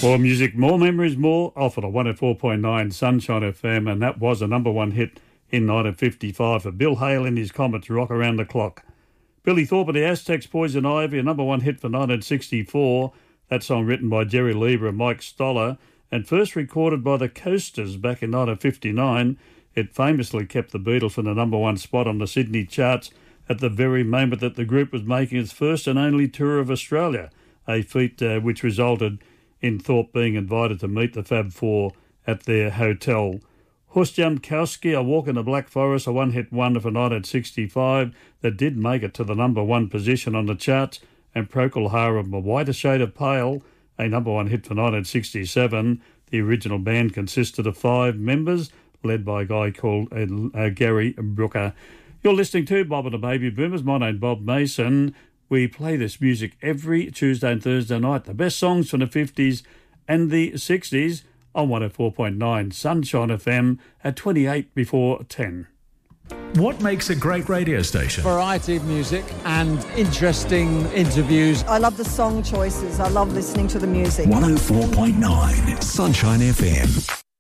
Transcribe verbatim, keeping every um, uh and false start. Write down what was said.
More music, more memories, more often on one oh four point nine Sunshine F M, and that was a number one hit in nineteen fifty-five for Bill Hale and his Comets, Rock Around the Clock. Billy Thorpe and the Aztecs, Poison Ivy, a number one hit for nineteen sixty-four. That song written by Jerry Lieber and Mike Stoller, and first recorded by the Coasters back in nineteen fifty-nine. It famously kept the Beatles from the number one spot on the Sydney charts at the very moment that the group was making its first and only tour of Australia, a feat uh, which resulted in Thorpe being invited to meet the Fab Four at their hotel. Horst Jankowski, A Walk in the Black Forest, a one-hit wonder for nineteen sixty-five that did make it to the number one position on the charts, and Procol Harum, A Whiter Shade of Pale, a number one hit for nineteen sixty-seven. The original band consisted of five members, led by a guy called uh, uh, Gary Brooker. You're listening to Bob and the Baby Boomers. My name's Bob Mason. We play this music every Tuesday and Thursday night. The best songs from the fifties and the sixties on one oh four point nine Sunshine F M at twenty-eight before ten. What makes a great radio station? Variety of music and interesting interviews. I love the song choices. I love listening to the music. one oh four point nine Sunshine F M.